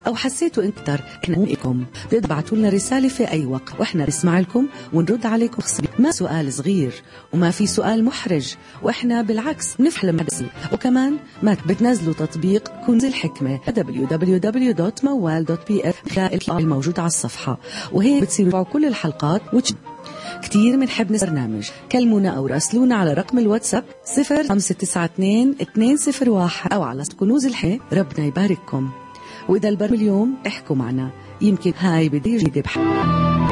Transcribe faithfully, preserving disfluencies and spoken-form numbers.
أو حسيتوا أكتر إحنا لكم، بتقدروا تبعتوا لنا رسالة في أي وقت وإحنا نسمع لكم ونرد عليكم. ما سؤال صغير وما في سؤال محرج، وإحنا بالعكس نفهم الحدث. وكمان ما بتنزلوا تطبيق كنز الحكمة دبليو دبليو دبليو دوت موال دوت بي اف الموجود على الصفحة، وهي بتصيروا كل الحلقات وتش... كتير منحب نسمع برنامج. كلمونا أو راسلونا على رقم الواتساب صفر خمسة تسعة اثنين اثنين صفر واحد أو على كنوز الحياة. ربنا يبارككم. وإذا البرنامج اليوم احكوا معنا، يمكن هاي بدي جديد بحق.